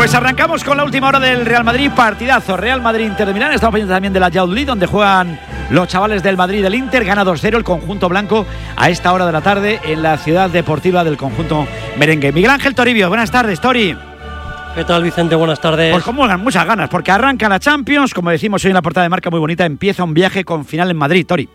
Pues arrancamos con la última hora del Real Madrid, partidazo. Real Madrid-Inter de Milán. Estamos pendientes también de la Youth League, donde juegan los chavales del Madrid y del Inter. Gana 2-0 el conjunto blanco a esta hora de la tarde en la ciudad deportiva del conjunto merengue. Miguel Ángel Toribio, buenas tardes, Tori. ¿Qué tal, Vicente? Buenas tardes. Pues como muchas ganas, porque arranca la Champions, como decimos hoy en la portada de Marca, muy bonita. Empieza un viaje con final en Madrid, Tori.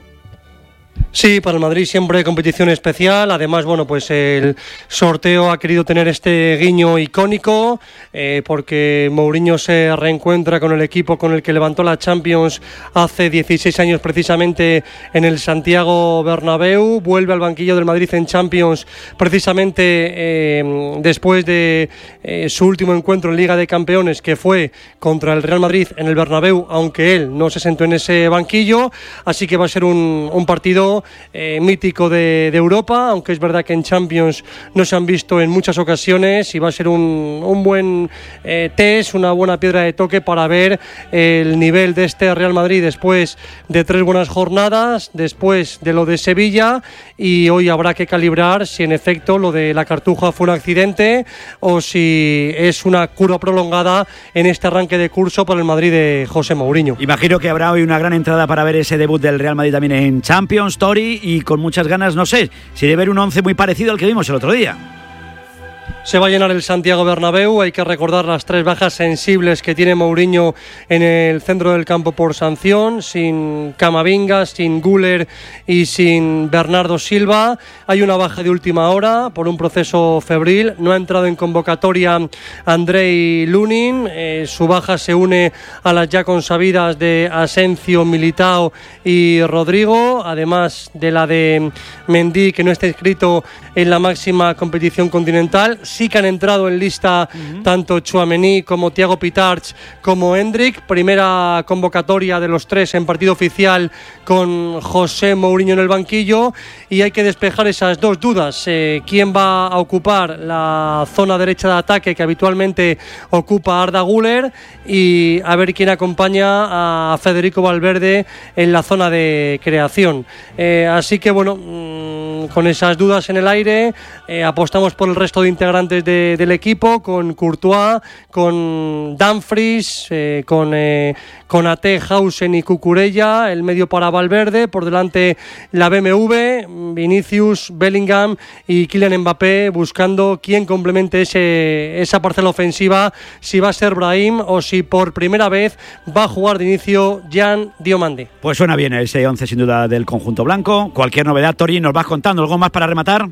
Sí, para el Madrid siempre competición especial. Además, bueno, pues el sorteo ha querido tener este guiño icónico porque Mourinho se reencuentra con el equipo con el que levantó la Champions hace 16 años precisamente en el Santiago Bernabéu. Vuelve al banquillo del Madrid en Champions precisamente después de su último encuentro en Liga de Campeones, que fue contra el Real Madrid en el Bernabéu, aunque él no se sentó en ese banquillo. Así que va a ser un partido mítico de Europa, aunque es verdad que en Champions no se han visto en muchas ocasiones, y va a ser un buen test, una buena piedra de toque para ver el nivel de este Real Madrid después de 3 buenas jornadas, después de lo de Sevilla, y hoy habrá que calibrar si en efecto lo de la Cartuja fue un accidente o si es una curva prolongada en este arranque de curso por el Madrid de José Mourinho. Imagino que habrá hoy una gran entrada para ver ese debut del Real Madrid también en Champions, Tori, y con muchas ganas, no sé, si de ver un 11 muy parecido al que vimos el otro día. Se va a llenar el Santiago Bernabéu. Hay que recordar las 3 bajas sensibles que tiene Mourinho en el centro del campo por sanción, sin Camavinga, sin Güler y sin Bernardo Silva. Hay una baja de última hora por un proceso febril. No ha entrado en convocatoria Andrei Lunin. Su baja se une a las ya consabidas de Asensio, Militao y Rodrigo, además de la de Mendy, que no está inscrito en la máxima competición continental. Sí que han entrado en lista tanto Tchouaméni como Thiago Pitarch como Endrick. Primera convocatoria de los 3 en partido oficial con José Mourinho en el banquillo, y hay que despejar esas 2 dudas. ¿Quién va a ocupar la zona derecha de ataque que habitualmente ocupa Arda Güler? Y a ver quién acompaña a Federico Valverde en la zona de creación. Así que bueno, con esas dudas en el aire, apostamos por el resto de integrantes del equipo, con Courtois, con Dumfries, con Ate, Hausen y Cucurella, el medio para Valverde, por delante la BMW, Vinicius, Bellingham y Kylian Mbappé, buscando quién complemente esa parcela ofensiva, si va a ser Brahim o si por primera vez va a jugar de inicio Jan Diomande. Pues suena bien ese 11 sin duda del conjunto blanco. Cualquier novedad, Tori, nos vas contando. ¿Algo más para rematar?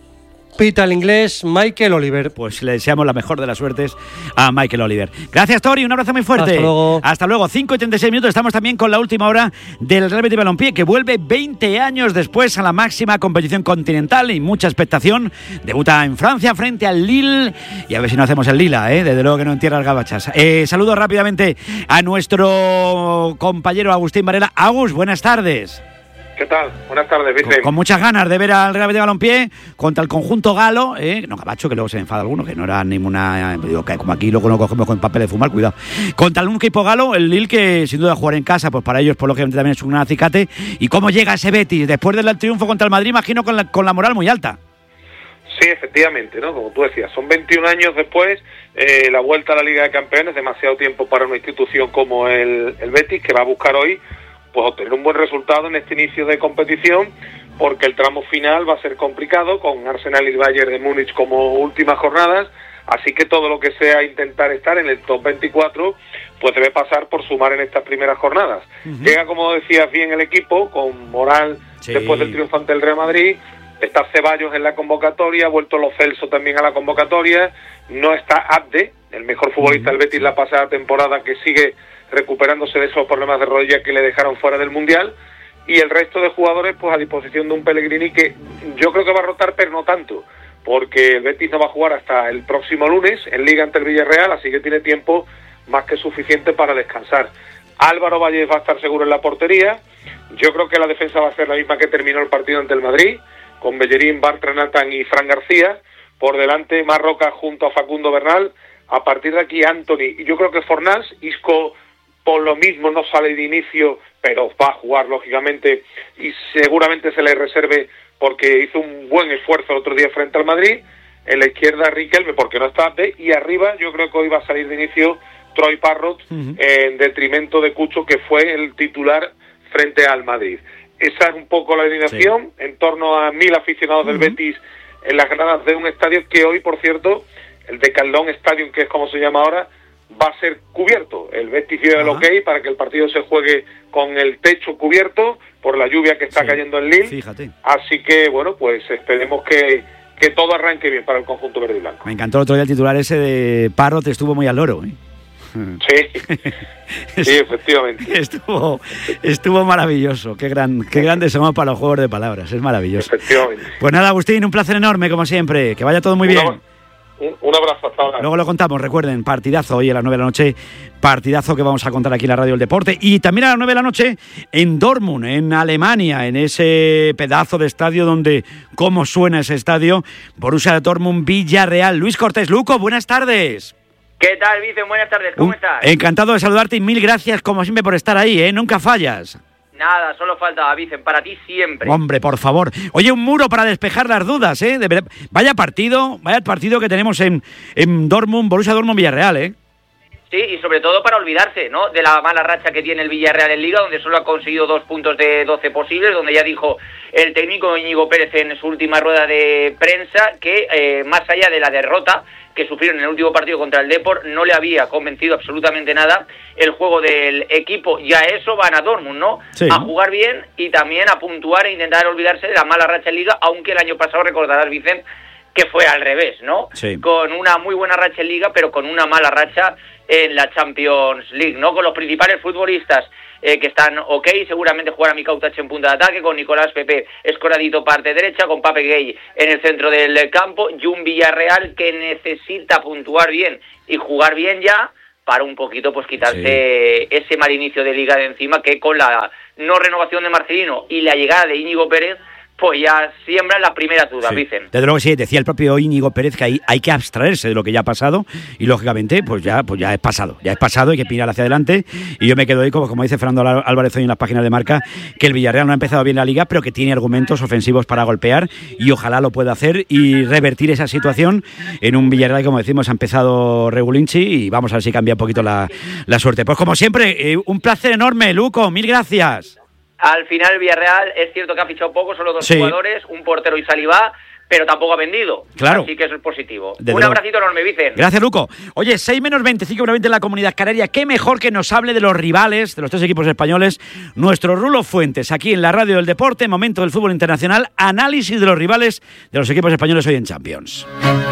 Pita el inglés Michael Oliver. Pues le deseamos la mejor de las suertes a Michael Oliver. Gracias, Tori, un abrazo muy fuerte. Hasta luego. Hasta luego, 5:36. Estamos también con la última hora del Real Betis Balompié, que vuelve 20 años después a la máxima competición continental y mucha expectación. Debuta en Francia frente al Lille, y a ver si no hacemos el Lila, desde luego que no en tierras gabachas. Saludo rápidamente a nuestro compañero Agustín Varela. Agus, buenas tardes. ¿Qué tal? Buenas tardes, Vicente. Con muchas ganas de ver al Real Betis Balompié contra el conjunto galo, no gabacho, que luego se me enfada alguno, que no era ninguna, digo, que como aquí luego lo cogemos con papel de fumar, cuidado. Contra un equipo galo, el Lille, que sin duda jugar en casa, pues para ellos, por lógicamente también es un acicate. ¿Y cómo llega ese Betis después del triunfo contra el Madrid? Imagino con la moral muy alta. Sí, efectivamente, ¿no? Como tú decías, son 21 años después, la vuelta a la Liga de Campeones, demasiado tiempo para una institución como el Betis, que va a buscar hoy pues obtener un buen resultado en este inicio de competición, porque el tramo final va a ser complicado, con Arsenal y Bayern de Múnich como últimas jornadas, así que todo lo que sea intentar estar en el top 24, pues debe pasar por sumar en estas primeras jornadas. Llega, como decías bien, el equipo, con moral, sí, después del triunfo ante el Real Madrid. Está Ceballos en la convocatoria, ha vuelto Lo Celso también a la convocatoria, no está Abde, el mejor futbolista del Betis la pasada temporada, que sigue recuperándose de esos problemas de rodilla que le dejaron fuera del Mundial, y el resto de jugadores pues a disposición de un Pellegrini que yo creo que va a rotar, pero no tanto, porque el Betis no va a jugar hasta el próximo lunes en Liga ante el Villarreal, así que tiene tiempo más que suficiente para descansar. Álvaro Valles va a estar seguro en la portería. Yo creo que la defensa va a ser la misma que terminó el partido ante el Madrid, con Bellerín, Bartra, Nathan y Fran García. Por delante Marroca junto a Facundo Bernal. A partir de aquí Antony, y yo creo que Fornals. Isco por lo mismo no sale de inicio, pero va a jugar lógicamente, y seguramente se le reserve porque hizo un buen esfuerzo el otro día frente al Madrid. en la izquierda Riquelme, porque no está Abde, y arriba yo creo que hoy va a salir de inicio Troy Parrott, en detrimento de Cucho, que fue el titular frente al Madrid. Esa es un poco la alineación, en torno a 1.000 aficionados del Betis en las gradas de un estadio que hoy, por cierto, el Decathlon Stadium, que es como se llama ahora, va a ser cubierto. El Betis dio el ok para que el partido se juegue con el techo cubierto por la lluvia que está cayendo en Lille. Fíjate. Así que, bueno, pues esperemos que todo arranque bien para el conjunto verde y blanco. Me encantó el otro día el titular ese de Parrott, estuvo muy al loro, ¿eh? Sí, efectivamente. Estuvo maravilloso. Qué grandes somos para los juegos de palabras. Es maravilloso. Efectivamente. Pues nada, Agustín, un placer enorme, como siempre. Que vaya todo muy bien. Un abrazo hasta ahora. Luego lo contamos, recuerden, partidazo hoy a las 9 de la noche, partidazo que vamos a contar aquí en la Radio del Deporte. Y también a las 9 de la noche en Dortmund, en Alemania, en ese pedazo de estadio donde, cómo suena ese estadio, Borussia Dortmund, Villarreal. Luis Cortés, Luco, buenas tardes. ¿Qué tal, Vicen? Buenas tardes, ¿cómo estás? Encantado de saludarte y mil gracias, como siempre, por estar ahí, ¿eh? Nunca fallas. Nada, solo faltaba, Vicen, para ti siempre. Hombre, por favor. Oye, un muro para despejar las dudas, ¿eh? Vaya partido que tenemos en Dortmund, Borussia Dortmund Villarreal, ¿eh? Sí, y sobre todo para olvidarse, ¿no?, de la mala racha que tiene el Villarreal en Liga, donde solo ha conseguido 2 puntos de 12 posibles, donde ya dijo el técnico Íñigo Pérez en su última rueda de prensa que más allá de la derrota que sufrieron en el último partido contra el Depor, no le había convencido absolutamente nada el juego del equipo. Ya eso van a Dortmund, ¿no? Sí. A jugar bien y también a puntuar e intentar olvidarse de la mala racha en Liga, aunque el año pasado, recordarás, Vicente, que fue al revés, ¿no? Sí. Con una muy buena racha en Liga, pero con una mala racha en la Champions League, ¿no? Con los principales futbolistas que están ok, seguramente jugará Mikau Tachi en punta de ataque, con Nicolás Pepe escoradito parte derecha, con Pape Gueye en el centro del campo, y un Villarreal que necesita puntuar bien y jugar bien ya para un poquito pues quitarse ese mal inicio de Liga de encima, que con la no renovación de Marcelino y la llegada de Íñigo Pérez pues ya siembran las primeras dudas, dicen. Desde luego sí, decía el propio Íñigo Pérez que hay que abstraerse de lo que ya ha pasado y lógicamente pues ya es pasado, hay que mirar hacia adelante, y yo me quedo ahí como dice Fernando Álvarez hoy en las páginas de Marca, que el Villarreal no ha empezado bien la Liga, pero que tiene argumentos ofensivos para golpear y ojalá lo pueda hacer y revertir esa situación en un Villarreal, como decimos, ha empezado Regulinchi y vamos a ver si cambia un poquito la suerte. Pues como siempre, un placer enorme, Luco, mil gracias. Al final el Villarreal es cierto que ha fichado poco, solo 2 jugadores, un portero y Salivá, pero tampoco ha vendido. Claro. Así que eso es positivo. Un abracito enorme, Vicen. Gracias, Luco. Oye, 6-25 en la Comunidad Canaria. Qué mejor que nos hable de los rivales, de los 3 equipos españoles. Nuestro Rulo Fuentes, aquí en la Radio del Deporte, momento del fútbol internacional, análisis de los rivales de los equipos españoles hoy en Champions.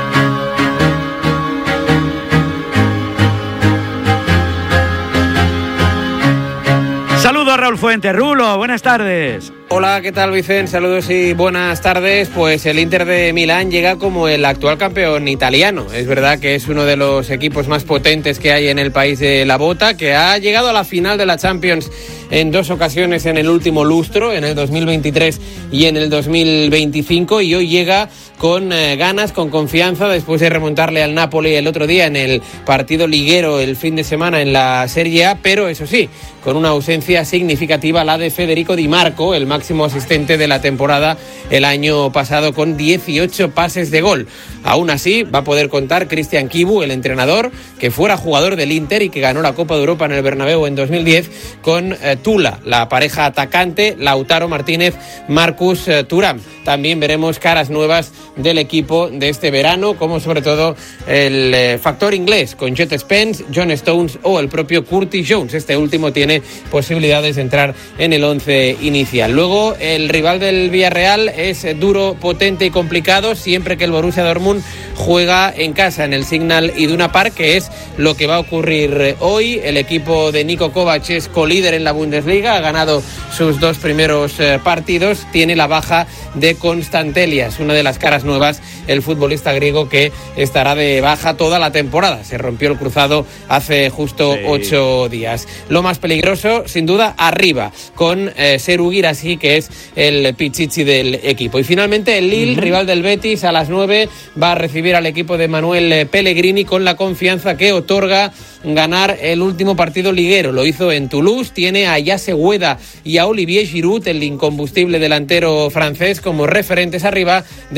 Saludos a Raúl Fuentes. Rulo, buenas tardes. Hola, ¿qué tal, Vicente? Saludos y buenas tardes. Pues el Inter de Milán llega como el actual campeón italiano. Es verdad que es uno de los equipos más potentes que hay en el país de la bota, que ha llegado a la final de la Champions en 2 ocasiones en el último lustro, en el 2023 y en el 2025, y hoy llega con ganas, con confianza, después de remontarle al Napoli el otro día en el partido liguero el fin de semana en la Serie A, pero eso sí, con una ausencia significativa, la de Federico Di Marco, el máximo asistente de la temporada el año pasado, con 18 pases de gol. Aún así, va a poder contar Cristian Chivu, el entrenador, que fuera jugador del Inter y que ganó la Copa de Europa en el Bernabéu en 2010, con Tula, la pareja atacante, Lautaro Martínez, Marcus Thuram. También veremos caras nuevas del equipo de este verano, como sobre todo el factor inglés, con Jet Spence, John Stones o el propio Curtis Jones. Este último tiene posibilidades de entrar en el 11 inicial. Luego, el rival del Villarreal es duro, potente y complicado siempre que el Borussia Dortmund juega en casa, en el Signal Iduna Park, que es lo que va a ocurrir hoy. El equipo de Niko Kovac es colíder en la Bundesliga, ha ganado sus 2 primeros partidos, tiene la baja de Constantelias, una de las caras nuevas, el futbolista griego que estará de baja toda la temporada. Se rompió el cruzado hace justo 8 días. Lo más peligroso, sin duda, arriba, con Serhou Guirassy, que es el pichichi del equipo. Y finalmente el Lille, rival del Betis, a las 9 va a recibir al equipo de Manuel Pellegrini con la confianza que otorga ganar el último partido liguero. Lo hizo en Toulouse, tiene a Yasse Ueda y a Olivier Giroud, el incombustible delantero francés, como referentes arriba de un conjunto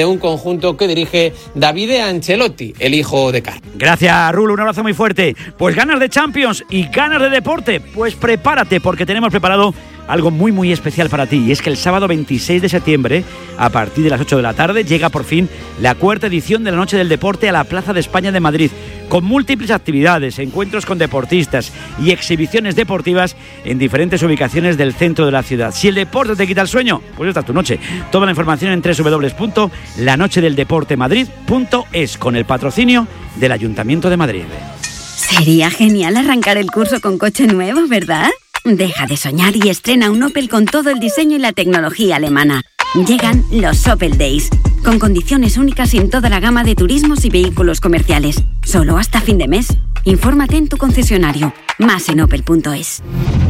conjunto que dirige Davide Ancelotti, el hijo de Carlo. Gracias, Rulo, un abrazo muy fuerte. Pues ganas de Champions y ganas de deporte, pues prepárate porque tenemos preparado algo muy muy especial para ti, y es que el sábado 26 de septiembre, a partir de las 8 de la tarde, llega por fin la 4ª edición de la Noche del Deporte a la Plaza de España de Madrid, con múltiples actividades, encuentros con deportistas y exhibiciones deportivas en diferentes ubicaciones del centro de la ciudad. Si el deporte te quita el sueño, pues esta es tu noche. Toda la información en www.lanochedeldeportemadrid.es, con el patrocinio del Ayuntamiento de Madrid. Sería genial arrancar el curso con coche nuevo, ¿verdad? Deja de soñar y estrena un Opel con todo el diseño y la tecnología alemana. Llegan los Opel Days, con condiciones únicas en toda la gama de turismos y vehículos comerciales. Solo hasta fin de mes. Infórmate en tu concesionario. Más en opel.es.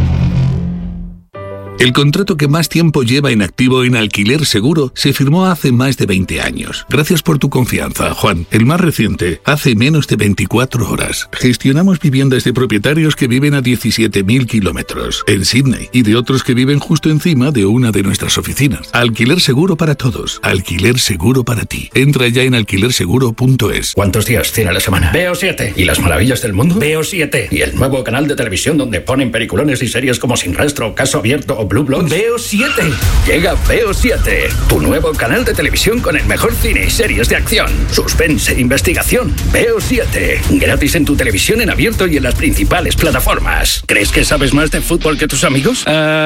El contrato que más tiempo lleva en activo en Alquiler Seguro se firmó hace más de 20 años. Gracias por tu confianza, Juan. El más reciente, hace menos de 24 horas. Gestionamos viviendas de propietarios que viven a 17.000 kilómetros en Sydney y de otros que viven justo encima de una de nuestras oficinas. Alquiler Seguro para todos. Alquiler Seguro para ti. Entra ya en alquilerseguro.es. ¿Cuántos días tiene la semana? Veo 7. ¿Y las maravillas del mundo? Veo 7. ¿Y el nuevo canal de televisión donde ponen peliculones y series como Sin Rastro, Caso Abierto o Blue Bloods? Veo 7. Llega Veo 7, tu nuevo canal de televisión con el mejor cine y series de acción, suspense e investigación. Veo 7, gratis en tu televisión en abierto y en las principales plataformas. ¿Crees que sabes más de fútbol que tus amigos?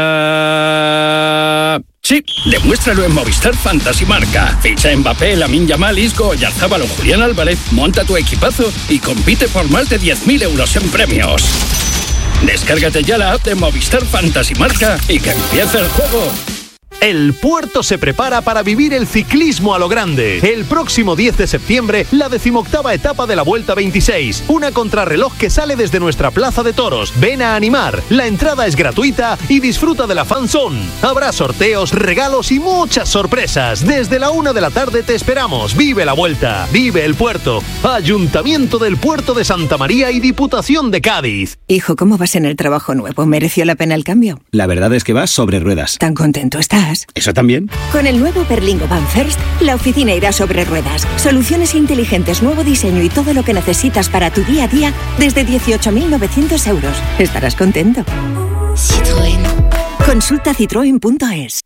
Sí, demuéstralo en Movistar Fantasy Marca. Ficha a Mbappé, Lamine Yamal, Isco, Oyarzabal o Julián Álvarez, monta tu equipazo y compite por más de 10.000 euros en premios. Descárgate ya la app de Movistar Fantasy Marca y que empiece el juego. El puerto se prepara para vivir el ciclismo a lo grande. El próximo 10 de septiembre, la 18ª etapa de la Vuelta 26. Una contrarreloj que sale desde nuestra plaza de toros. Ven a animar. La entrada es gratuita y disfruta de la fan zone. Habrá sorteos, regalos y muchas sorpresas. Desde la 1 de la tarde te esperamos. Vive la Vuelta. Vive el puerto. Ayuntamiento del Puerto de Santa María y Diputación de Cádiz. Hijo, ¿cómo vas en el trabajo nuevo? ¿Mereció la pena el cambio? La verdad es que vas sobre ruedas. ¿Tan contento estás? ¿Eso también? Con el nuevo Berlingo Van First, la oficina irá sobre ruedas. Soluciones inteligentes, nuevo diseño y todo lo que necesitas para tu día a día desde 18.900 euros. Estarás contento. Citroën. Consulta citroen.es.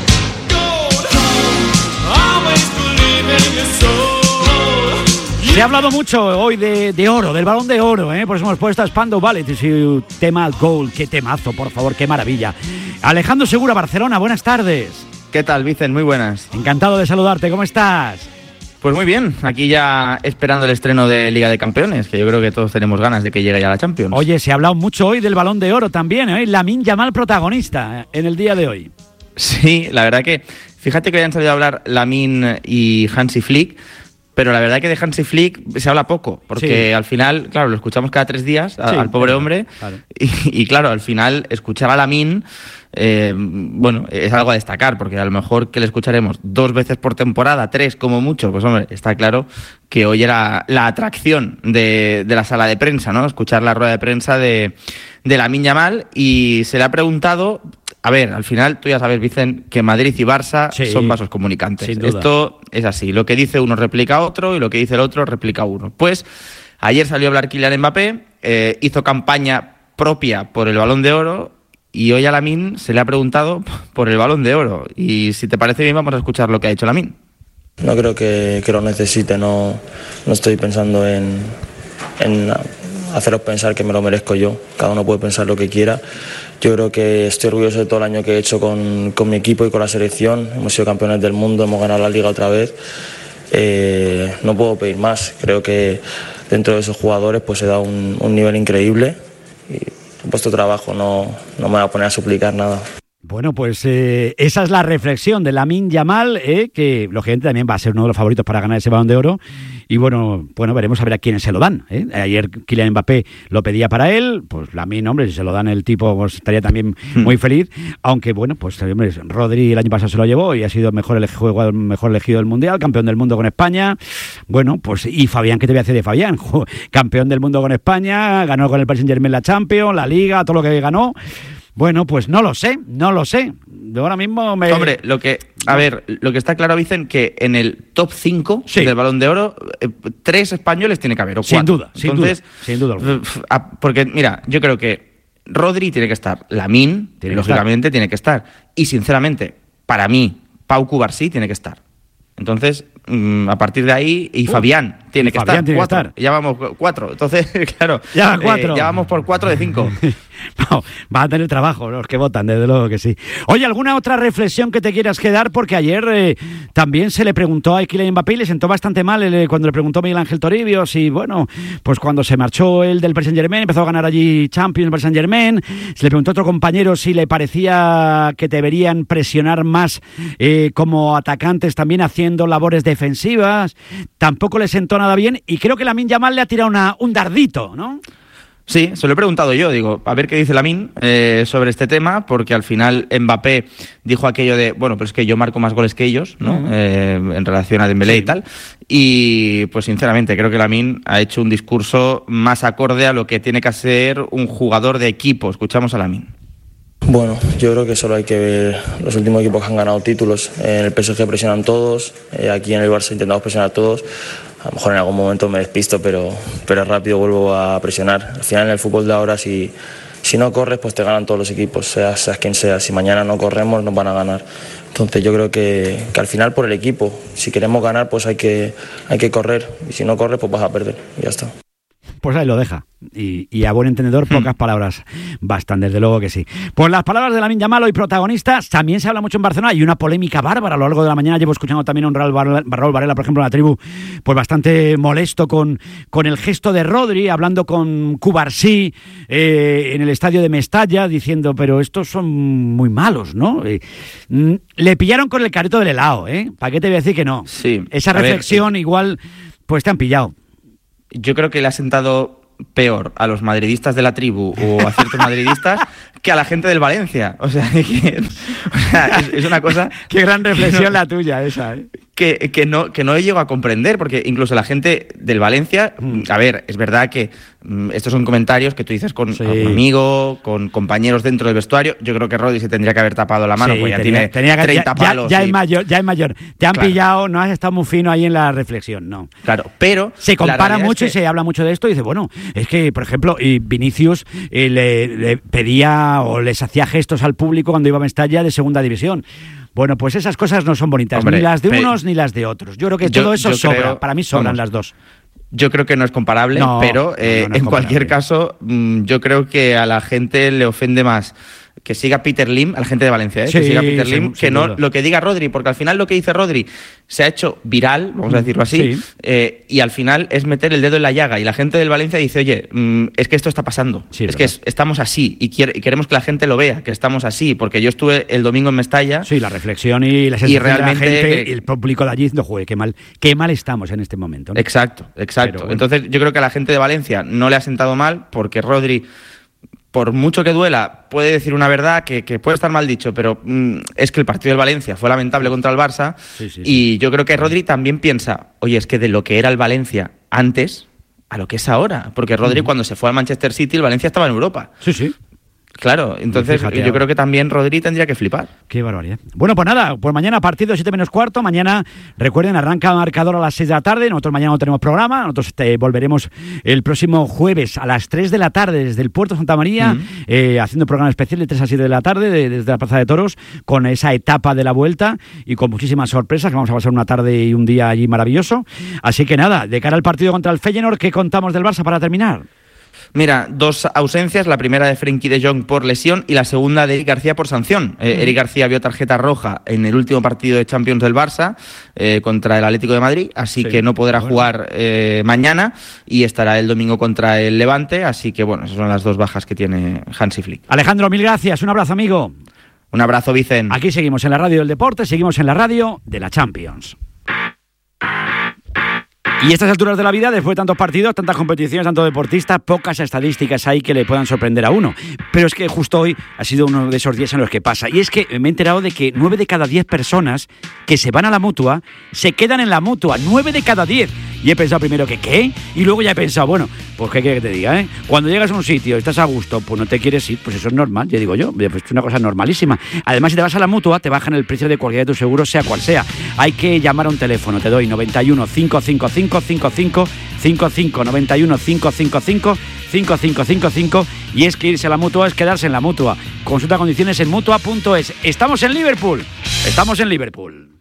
Se ha hablado mucho hoy de oro, del Balón de Oro, por eso hemos puesto a Spandau Ballet y su tema Goal. Qué temazo, por favor, qué maravilla. Alejandro Segura, Barcelona, buenas tardes. ¿Qué tal, Vicen? Muy buenas. Encantado de saludarte, ¿cómo estás? Pues muy bien, aquí ya esperando el estreno de Liga de Campeones, que yo creo que todos tenemos ganas de que llegue ya la Champions. Oye, se ha hablado mucho hoy del Balón de Oro también, Lamine Yamal protagonista en el día de hoy. Sí, la verdad que, fíjate que habían salido a hablar Lamine y Hansi Flick, pero la verdad que de Hansi Flick se habla poco, porque sí. Al final, claro, lo escuchamos cada 3 días al pobre hombre, claro. Y claro, al final escuchar a Lamine, bueno, es algo a destacar, porque a lo mejor que le escucharemos 2 veces por temporada, 3 como mucho, pues hombre, está claro que hoy era la atracción de la sala de prensa, ¿no? Escuchar la rueda de prensa de Lamine Yamal, y se le ha preguntado... A ver, al final tú ya sabes, Vicen, que Madrid y Barça son vasos comunicantes. Esto es así. Lo que dice uno replica otro y lo que dice el otro replica uno. Pues ayer salió a hablar Kylian Mbappé, hizo campaña propia por el Balón de Oro y hoy a Lamine se le ha preguntado por el Balón de Oro. Y si te parece bien, vamos a escuchar lo que ha dicho Lamine. No creo que lo necesite, no estoy pensando en haceros pensar que me lo merezco yo. Cada uno puede pensar lo que quiera. Yo creo que estoy orgulloso de todo el año que he hecho con mi equipo y con la selección. Hemos sido campeones del mundo, hemos ganado la Liga otra vez. No puedo pedir más. Creo que dentro de esos jugadores pues se da un nivel increíble y he puesto trabajo, no me voy a poner a suplicar nada. Bueno, pues esa es la reflexión de Lamine Yamal, que lógicamente también va a ser uno de los favoritos para ganar ese Balón de Oro. Y bueno, veremos a ver a quiénes se lo dan. Ayer Kylian Mbappé lo pedía para él, pues Lamine, hombre, si se lo dan el tipo, pues estaría también muy feliz. Aunque bueno, pues hombre, Rodri el año pasado se lo llevó y ha sido mejor elegido del Mundial, campeón del mundo con España. Bueno, pues y Fabián, ¿qué te voy a decir de Fabián? Campeón del mundo con España, ganó con el Paris Saint-Germain la Champions, la Liga, todo lo que ganó. Bueno, pues no lo sé. Yo ahora mismo me... Hombre, lo que está claro, Vicen, que en el top 5 del Balón de Oro, 3 españoles tiene que haber, o 4. Sin duda. Porque, mira, yo creo que Rodri tiene que estar, Lamine, lógicamente, tiene que estar. Y, sinceramente, para mí, Pau Cubarsí tiene que estar. Entonces, a partir de ahí, y Fabián tiene que estar. 4. Ya vamos 4. Entonces, claro, ya vamos por 4 de 5. No, va a tener trabajo los que votan, desde luego que sí. Oye, ¿alguna otra reflexión que te quieras quedar? Porque ayer también se le preguntó a Kylian Mbappé y le sentó bastante mal cuando le preguntó a Miguel Ángel Toribio si, bueno, pues cuando se marchó él del Paris Saint-Germain, empezó a ganar allí Champions del Paris Saint-Germain, se le preguntó a otro compañero si le parecía que deberían presionar más como atacantes también haciendo labores defensivas. Tampoco le sentó nada bien y creo que Lamine Yamal le ha tirado un dardito, ¿no? Sí, se lo he preguntado yo, digo, a ver qué dice Lamine sobre este tema, porque al final Mbappé dijo aquello de, bueno, pero es que yo marco más goles que ellos, ¿no? En relación a Dembélé y tal, y pues sinceramente creo que Lamine ha hecho un discurso más acorde a lo que tiene que ser un jugador de equipo. Escuchamos a Lamine. Bueno, yo creo que solo hay que ver los últimos equipos que han ganado títulos. En el PSG presionan todos, aquí en el Barça intentamos presionar todos. A lo mejor en algún momento me despisto, pero rápido vuelvo a presionar. Al final en el fútbol de ahora, si no corres, pues te ganan todos los equipos, seas quien sea. Si mañana no corremos, nos van a ganar. Entonces yo creo que al final por el equipo, si queremos ganar, pues hay que correr. Y si no corres, pues vas a perder. Y ya está. Pues ahí lo deja. Y a buen entendedor, pocas palabras bastan, desde luego que sí. Pues las palabras de Lamine Yamal, hoy protagonistas. También se habla mucho en Barcelona. Hay una polémica bárbara a lo largo de la mañana. Llevo escuchando también a un Raúl Varela, por ejemplo, en la tribu, pues bastante molesto con el gesto de Rodri, hablando con Cubarsí en el estadio de Mestalla, diciendo, pero estos son muy malos, ¿no? Le pillaron con el carrito del helado, ¿eh? ¿Para qué te voy a decir que no? Sí. Esa reflexión igual, pues te han pillado. Yo creo que le ha sentado peor a los madridistas de la tribu o a ciertos madridistas que a la gente del Valencia. O sea, es una cosa... Qué gran reflexión la tuya esa, ¿eh? Que no llego a comprender, porque incluso la gente del Valencia, a ver, es verdad que estos son comentarios que tú dices con un amigo, con compañeros dentro del vestuario. Yo creo que Rodri se tendría que haber tapado la mano, pues ya tiene 30 palos. Ya es mayor. Te han pillado, no has estado muy fino ahí en la reflexión, no. Claro, pero... Se compara mucho y se habla mucho de esto y dice, bueno, es que, por ejemplo, Vinicius le pedía o les hacía gestos al público cuando iba a Mestalla de segunda división. Bueno, pues esas cosas no son bonitas, hombre, ni las de unos ni las de otros. Yo creo que todo eso sobra. Para mí sobran las dos. Yo creo que no es comparable, pero en cualquier caso, yo creo que a la gente le ofende más que siga Peter Lim, a la gente de Valencia, que siga Peter Lim, que no lo que diga Rodri, porque al final lo que dice Rodri se ha hecho viral, vamos a decirlo así, y al final es meter el dedo en la llaga, y la gente del Valencia dice, oye, es que esto está pasando, es que estamos así, y queremos que la gente lo vea, que estamos así, porque yo estuve el domingo en Mestalla. Sí, la reflexión y la sensación realmente, de la gente, el público de allí diciendo, joder, qué mal estamos en este momento, ¿no? Exacto. Bueno. Entonces yo creo que a la gente de Valencia no le ha sentado mal, porque Rodri, por mucho que duela, puede decir una verdad que puede estar mal dicho, pero es que el partido del Valencia fue lamentable contra el Barça, y yo creo que Rodri también piensa, oye, es que de lo que era el Valencia antes a lo que es ahora, porque Rodri cuando se fue al Manchester City, el Valencia estaba en Europa. Sí. Claro, entonces yo creo que también Rodri tendría que flipar. Qué barbaridad. Bueno, pues nada, pues mañana partido 7 menos cuarto. Mañana, recuerden, arranca marcador a las 6 de la tarde. Nosotros mañana no tenemos programa. Nosotros volveremos el próximo jueves a las 3 de la tarde desde el Puerto Santa María, haciendo programa especial de 3 a 7 de la tarde desde la Plaza de Toros, con esa etapa de la vuelta y con muchísimas sorpresas, que vamos a pasar una tarde y un día allí maravilloso. Así que nada, de cara al partido contra el Feyenoord, ¿qué contamos del Barça para terminar? Mira, 2 ausencias, la primera de Frenkie de Jong por lesión y la segunda de Eric García por sanción. Eric García vio tarjeta roja en el último partido de Champions del Barça contra el Atlético de Madrid, así que no podrá jugar mañana y estará el domingo contra el Levante, así que bueno, esas son las 2 bajas que tiene Hansi Flick. Alejandro, mil gracias, un abrazo, amigo. Un abrazo, Vicen. Aquí seguimos en la radio del deporte, seguimos en la radio de la Champions. Y a estas alturas de la vida, después de tantos partidos, tantas competiciones, tantos deportistas, pocas estadísticas hay que le puedan sorprender a uno. Pero es que justo hoy ha sido uno de esos días en los que pasa. Y es que me he enterado de que 9 de cada 10 personas que se van a la Mutua se quedan en la Mutua. 9 de cada 10. Y he pensado primero que ¿qué? Y luego ya he pensado, bueno, pues ¿qué quieres que te diga, Cuando llegas a un sitio y estás a gusto, pues no te quieres ir, pues eso es normal, ya digo yo, pues es una cosa normalísima. Además, si te vas a la Mutua, te bajan el precio de cualquiera de tus seguros, sea cual sea. Hay que llamar a un teléfono, te doy 91 555 55 55 91 555 5555 y es que irse a la Mutua es quedarse en la Mutua. Consulta condiciones en Mutua.es. Estamos en Liverpool. Estamos en Liverpool.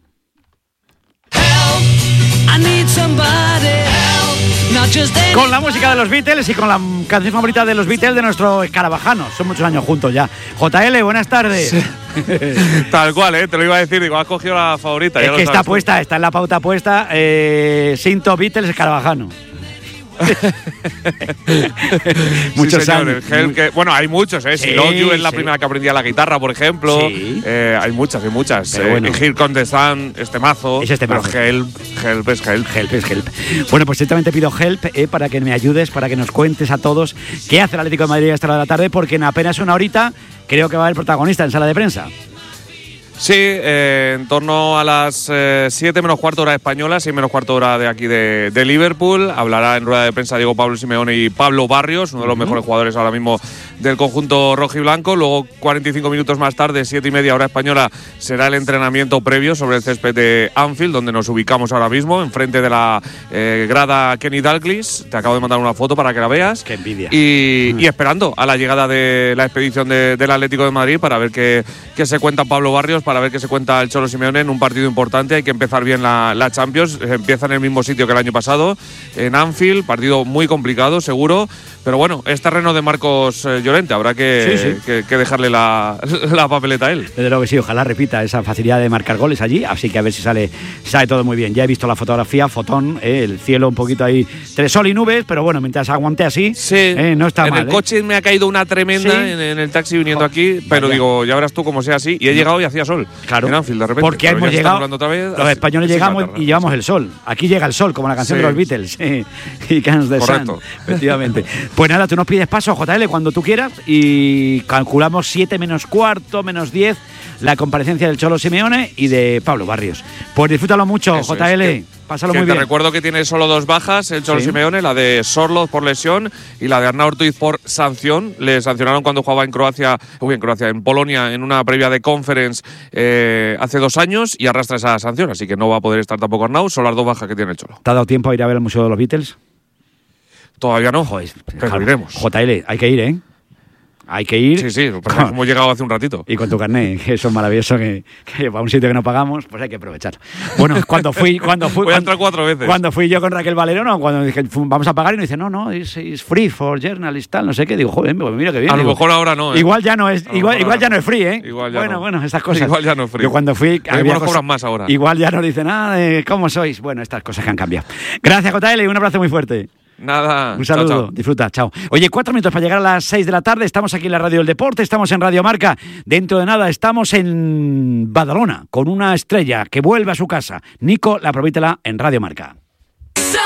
Con la música de los Beatles y con la canción favorita de los Beatles de nuestro escarabajano. Son muchos años juntos ya. JL, buenas tardes. Sí. Tal cual, te lo iba a decir. Digo, has cogido la favorita. Es que está puesta, está en la pauta puesta. Cinto Beatles escarabajano. Muchos sí, años. Bueno, hay muchos, Si Sí, Love You es la primera que aprendía la guitarra, por ejemplo. Sí. Hay muchas. Bueno. Here Comes the Sun, este mazo. Es este mazo. Help es Help. Help es Help. Bueno, pues directamente pido Help para que me ayudes, para que nos cuentes a todos qué hace el Atlético de Madrid a esta hora de la tarde, porque en apenas una horita creo que va a haber protagonista en sala de prensa. Sí, en torno a las 7 menos cuarto hora española, 6 menos cuarto hora de aquí de Liverpool. Hablará en rueda de prensa Diego Pablo Simeone y Pablo Barrios, uno de los mejores jugadores ahora mismo del conjunto rojiblanco. Luego, 45 minutos más tarde, 7:30 hora española, será el entrenamiento previo sobre el césped de Anfield, donde nos ubicamos ahora mismo, enfrente de la grada Kenny Dalglish. Te acabo de mandar una foto para que la veas. ¡Qué envidia! Y esperando a la llegada de la expedición del Atlético de Madrid para ver qué se cuenta Pablo Barrios, para ver qué se cuenta el Cholo Simeone en un partido importante. Hay que empezar bien la Champions. Empieza en el mismo sitio que el año pasado, en Anfield. Partido muy complicado, seguro. Pero bueno, es terreno de Marcos Llorente. Habrá que dejarle la papeleta a él. Desde luego que sí, ojalá repita esa facilidad de marcar goles allí. Así que a ver si sale todo muy bien. Ya he visto la fotografía, fotón, el cielo un poquito ahí, entre sol y nubes, pero bueno, mientras aguante así, no está mal. En el coche me ha caído una tremenda en el taxi viniendo aquí, pero digo, ya verás tú cómo sea así. Y he llegado y hacía sol. Claro, en Anfield, de repente. Porque hemos llegado, otra vez, los españoles llegamos y llevamos el sol. Aquí llega el sol, como la canción de los Beatles. Y Cans de Sun, efectivamente. Pues nada, tú nos pides paso, JL, cuando tú quieras, y calculamos 7 menos cuarto, menos 10, la comparecencia del Cholo Simeone y de Pablo Barrios. Pues disfrútalo mucho, eso JL. Pásalo muy bien. Te recuerdo que tiene solo 2 bajas el Cholo Simeone, la de Sorloz por lesión y la de Arnau Ortiz por sanción. Le sancionaron cuando jugaba en Polonia, en una previa de Conference hace 2 años, y arrastra esa sanción, así que no va a poder estar tampoco Arnau. Son las 2 bajas que tiene el Cholo. ¿Te ha dado tiempo a ir a ver el Museo de los Beatles? Todavía no, pero iremos. JL, hay que ir, Hay que ir. Sí, hemos llegado hace un ratito. Y con tu carnet, que eso es maravilloso, que para un sitio que no pagamos, pues hay que aprovechar. Bueno, cuando fui voy a entrar 4 veces. Cuando fui yo con Raquel Valero, cuando dije, vamos a pagar, y nos dice, no, es free for journalists, tal, no sé qué. Digo, joder, mira que bien. A lo mejor ahora no, Igual ya no es, igual ya no es free, Igual ya bueno, estas cosas. Igual ya no es free. Yo cuando fui, cobran más ahora. Igual ya nos dicen, ¿cómo sois? Bueno, estas cosas que han cambiado. Gracias, JL, y un abrazo muy fuerte. Nada. Un saludo, chao. Disfruta, chao. Oye, 4 minutos para llegar a las 6 de la tarde. Estamos aquí en la Radio del Deporte, estamos en Radio Marca. Dentro de nada estamos en Badalona con una estrella que vuelve a su casa. Nico, la Provítela en Radio Marca.